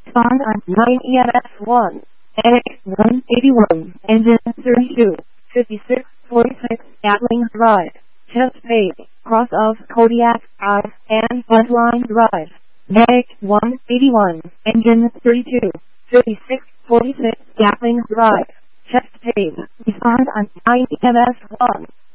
Respond on 9 EMS1. NX-181, engine 32, 56, 46, Gatling Drive, Chest Bay, cross of Kodiak Ave and Buntline Drive. NX-181, engine 32, 56, 46, Gatling Drive, Chest Bay. Respond on 9 EMS1.